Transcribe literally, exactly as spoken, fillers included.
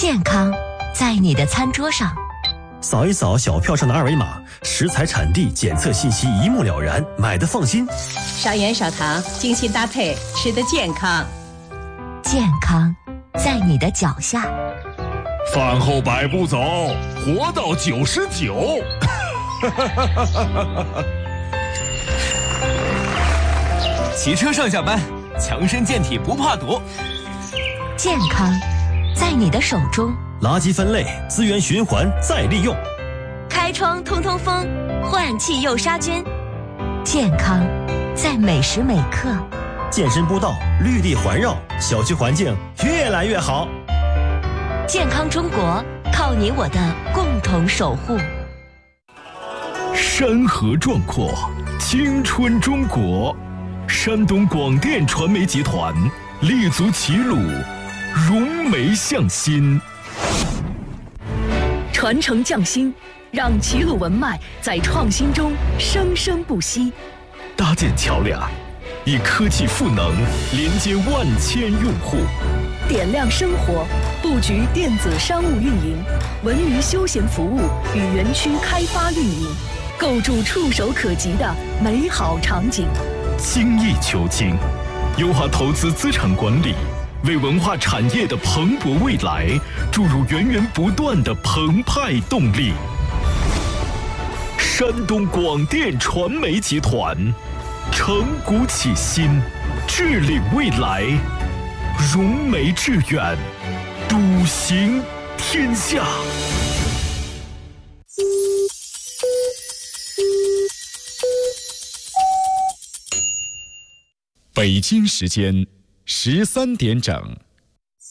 健康在你的餐桌上。 扫一扫小票上的二维码，食材产地检测信息一目了然，买的放心。 少盐少糖，精心搭配，吃得健康。 健康在你的脚下。 饭后百步走，活到九十九。 骑车上下班，强身健体不怕堵。 健康在你的手中。 垃圾分类，资源循环再利用。 开窗通通风，换气又杀菌。健康在每时每刻。 健身步道，绿地环绕，小区环境越来越好。 健康中国，靠你我的共同守护。 山河壮阔，青春中国。山东广电传媒集团立足齐鲁，融媒向心， 传承匠心，让齐鲁文脉在创新中生生不息。 搭建桥梁，以科技赋能连接万千用户。 点亮生活，布局电子商务运营、文娱休闲服务与园区开发运营，构筑触手可及的美好场景。 精益求精，优化投资资产管理，为文化产业的蓬勃未来注入源源不断的澎湃动力。山东广电传媒集团，承古启新，致力未来，融媒致远，笃行天下。 北京时间十三点整。